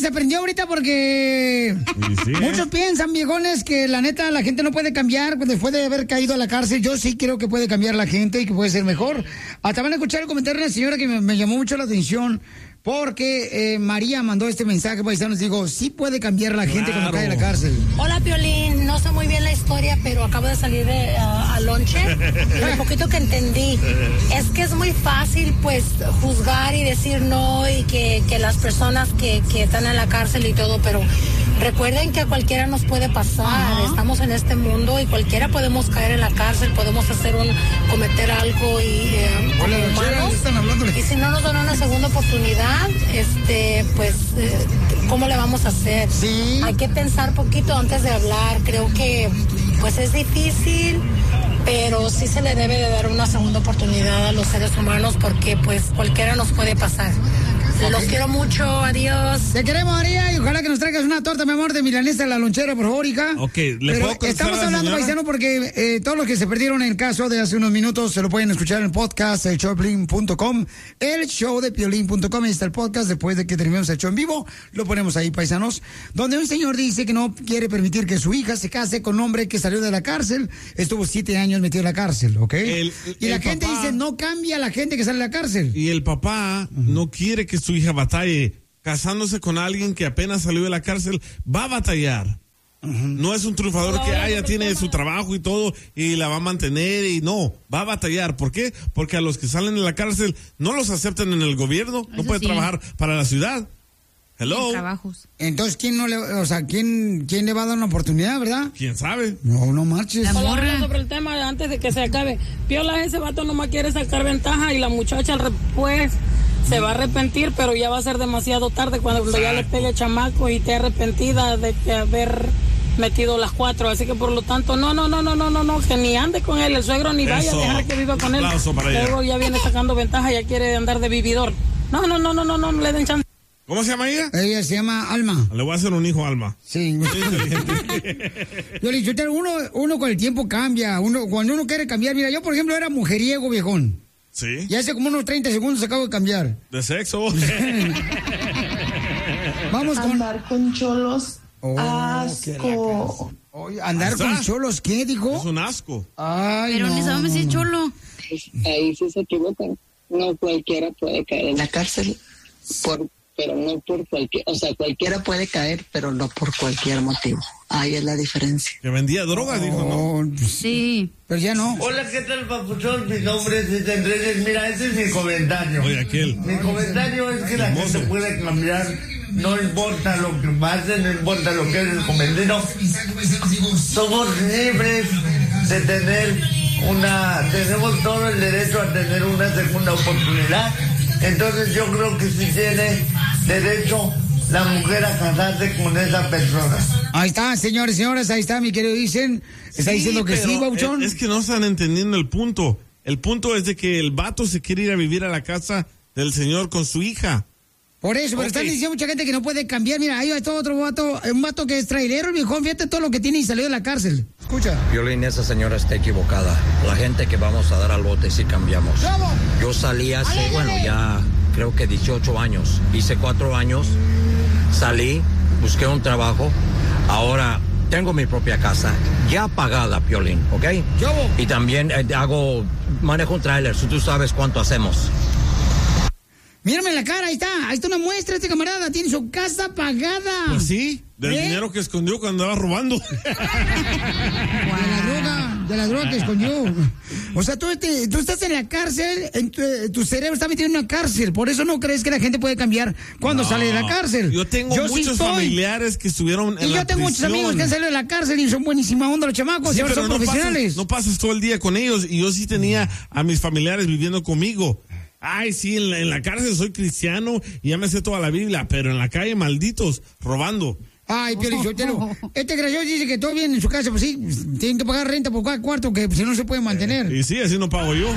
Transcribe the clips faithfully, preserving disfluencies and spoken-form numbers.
se prendió ahorita porque sí, muchos piensan, viejones, que la neta la gente no puede cambiar después de haber caído a la cárcel. Yo sí creo que puede cambiar la gente y que puede ser mejor. Hasta van a escuchar el comentario de una señora que me, me llamó mucho la atención. Porque eh, María mandó este mensaje, paisanos, digo, sí puede cambiar la gente claro. Cuando cae en la cárcel. Hola, Piolín, no sé muy bien la historia, pero acabo de salir de uh, a lonche y lo poquito que entendí es que es muy fácil, pues, juzgar y decir no y que, que las personas que, que están en la cárcel y todo, pero recuerden que a cualquiera nos puede pasar. Ajá. Estamos en este mundo y cualquiera podemos caer en la cárcel, podemos hacer un, cometer algo y eh, como Hola, humanos, y si no nos dan una segunda oportunidad, este, pues, eh, ¿cómo le vamos a hacer? Sí. Hay que pensar poquito antes de hablar. Creo que, pues, es difícil, pero sí se le debe de dar una segunda oportunidad a los seres humanos porque, pues, cualquiera nos puede pasar. Okay. Los quiero mucho, adiós. Te queremos, María, y ojalá que nos traigas una torta, mi amor, de milanesa de la lonchera, por favor, hija. Ok, ¿le Pero puedo estamos hablando, paisano, porque eh, todos los que se perdieron el caso de hace unos minutos se lo pueden escuchar en el podcast, el show de piolín punto com, el show de piolín punto com. Ahí está el podcast, después de que terminemos el show en vivo, lo ponemos ahí, paisanos, donde un señor dice que no quiere permitir que su hija se case con un hombre que salió de la cárcel, estuvo siete años metido en la cárcel, ¿ok? El, y la gente papá, dice, no cambia la gente que sale de la cárcel. Y el papá uh-huh. no quiere que su hija batalle casándose con alguien que apenas salió de la cárcel, va a batallar. Uh-huh. No es un triunfador que ah, ya tiene su trabajo y todo y la va a mantener y no, va a batallar. ¿Por qué? Porque a los que salen de la cárcel no los aceptan en el gobierno, no puede sí. trabajar para la ciudad. Hello. Trabajos. Entonces, ¿quién no le, o sea, quién, quién le va a dar una oportunidad, verdad? ¿Quién sabe? No, no marches. La morra. Sobre el tema antes de que se acabe. Piola, ese vato nomás quiere sacar ventaja y la muchacha pues se va a arrepentir, pero ya va a ser demasiado tarde cuando ya le pegue el chamaco y esté arrepentida de que haber metido las cuatro, así que por lo tanto, no, no, no, no, no, no, no, que ni ande con él, el suegro ni vaya Eso. a dejar que viva con él. Luego ya viene sacando ventaja, ya quiere andar de vividor. No, no, no, no, no, no, no le den chance. ¿Cómo se llama ella? Ella se llama Alma. Le voy a hacer un hijo a Alma. Sí. Yo le digo, uno, uno con el tiempo cambia, uno, cuando uno quiere cambiar, mira, yo por ejemplo era mujeriego, viejón. Sí. Y hace como unos treinta segundos acabo de cambiar. De sexo. Vamos con... Andar con cholos. Oh, asco. Oye, andar ¿Hasta? con cholos, ¿qué dijo? Es un asco. Ay, Pero no. ni sabemos si es cholo. Ahí sí se equivocan. No cualquiera puede caer en la cárcel, por, pero no por cualquier, o sea, cualquiera puede caer, pero no por cualquier motivo. Ahí es la diferencia. Que vendía drogas, oh, dijo, ¿no? Sí. Pero ya no. Hola, ¿qué tal, papuchón? Mi nombre es Ethan Reyes. Mira, ese es mi comentario. Oye, aquel. Mi comentario es que la gente puede cambiar. No importa lo que pase, no importa lo que es cometido. Somos libres de tener una, tenemos todo el derecho a tener una segunda oportunidad. Entonces yo creo que sí tiene derecho la mujer a casarse con esa persona. Ahí está, señores y señoras, ahí está, mi querido Dicen. Está sí, diciendo que sí, Bauchón. Es, es que no están entendiendo el punto. El punto es de que el vato se quiere ir a vivir a la casa del señor con su hija. Por eso, pero okay. Están diciendo mucha gente que no puede cambiar. Mira, ahí está otro vato, un vato que es trailero, el viejón, fíjate todo lo que tiene y salió de la cárcel. Escucha. Piolín, esa señora está equivocada. La gente que vamos a dar al bote sí cambiamos. ¿Cómo? Yo salí hace, ¡Alégale! bueno, ya creo que dieciocho años. Hice cuatro años, salí, busqué un trabajo. Ahora tengo mi propia casa, ya pagada, Piolín, ¿ok? Yo. Y también eh, hago, manejo un tráiler, si tú sabes cuánto hacemos. Mírame la cara, ahí está, ahí está una muestra, este camarada, tiene su casa pagada. Pues sí, del ¿Eh? dinero que escondió cuando andaba robando. De la droga, de la droga que escondió. O sea, tú, te, tú estás en la cárcel, en tu, tu cerebro está metido en una cárcel, por eso no crees que la gente puede cambiar cuando no, sale de la cárcel. Yo tengo yo muchos sí familiares que estuvieron en y la yo tengo prisión. Muchos amigos que han salido de la cárcel y son buenísima onda los chamacos, sí, y ahora son no profesionales. Pasas, no pasas todo el día con ellos, y yo sí tenía a mis familiares viviendo conmigo. Ay, sí, en la, en la cárcel soy cristiano y ya me sé toda la Biblia, pero en la calle, malditos, robando. Ay, Pio Lizotelo, este gracioso dice que todo bien en su casa, pues sí, tienen que pagar renta por cada cuarto, que si no se puede mantener. Eh, y sí, así no pago yo.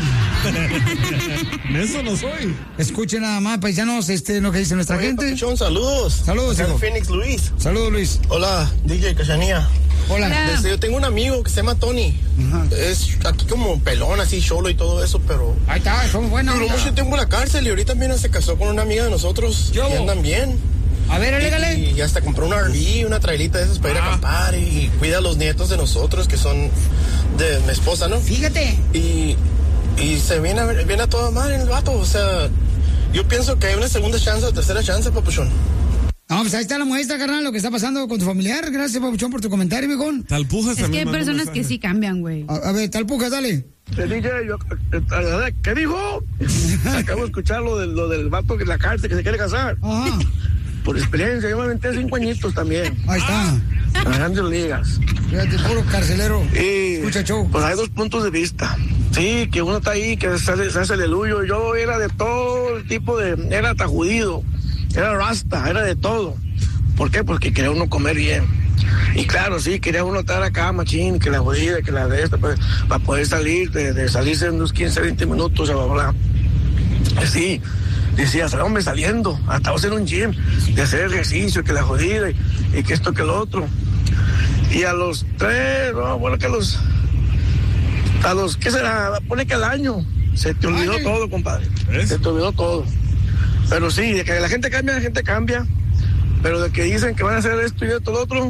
Eso no soy. Escuchen nada más, paisanos, este, lo que dice nuestra Oye, gente. Papuchón, saludos. Saludos, hijo. Phoenix, Luis. Saludos, Luis. Hola, D J Cachanía. Hola. Desde, yo tengo un amigo que se llama Tony. Uh-huh. Es aquí como pelón, así, cholo y todo eso, pero... Ahí está, son buenos. Duró mucho tiempo en la cárcel y ahorita también se casó con una amiga de nosotros. Yo. Y andan bien. A ver, alégale. Y, y hasta compró un R V, una trailita de esas para ir a acampar y, y cuida a los nietos de nosotros, que son de mi esposa, ¿no? Fíjate. Y, y se viene a, ver- viene a toda madre el vato, o sea, yo pienso que hay una segunda chance o tercera chance, papuchón. No, pues ahí está la muestra, carnal, lo que está pasando con tu familiar. Gracias, Papuchón, por tu comentario, viejón. Talpujas Es que hay personas que sí cambian, güey. A, a ver, Talpujas, dale. El D J, yo, eh, ¿qué dijo? Acabo de escuchar lo, de, lo del vato que en la cárcel que se quiere casar. Ajá. Por experiencia, yo me aventé cinco añitos también. Ahí está. En las grandes ligas. Fíjate, puro carcelero. Y, Muchacho. pues hay dos puntos de vista. Sí, que uno está ahí, que se hace, se hace aleluyo. Yo era de todo el tipo de... Era tajudido, era rasta, era de todo. ¿Por qué? Porque quería uno comer bien. Y claro, sí, quería uno estar acá, machín, que la jodida, que la de esta, pues, para poder salir, de, de salirse en unos quince, veinte minutos, bla, bla, bla. Sí, decía, hombre, saliendo, hasta en un gym, de hacer ejercicio, que la jodida, y, y que esto, que lo otro. Y a los tres, no, bueno, que a los, a los, ¿qué será? Pone que al año, se te olvidó Ay, todo, compadre. ¿Es? Se te olvidó todo. Pero sí, de que la gente cambia, la gente cambia. Pero de que dicen que van a hacer esto y esto, lo otro,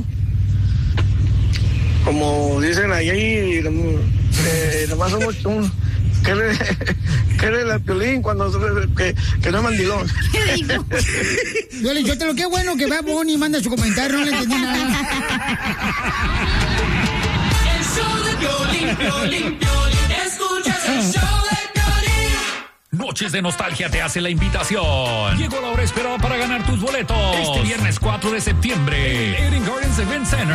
como dicen ahí, eh, nomás somos un... ¿Qué le, qué le la Piolín cuando que, que no es mandilón? ¿Qué dijo? Piolín, yo te lo qué bueno que vea Bonnie y manda su comentario, no le entendí nada. El show de Piolín, Piolín, Piolín, escuchas el show de Piolín. Noches de Nostalgia te hace la invitación. Llegó la hora esperada para ganar tus boletos. Este viernes cuatro de septiembre, en Eden Gardens Event Center.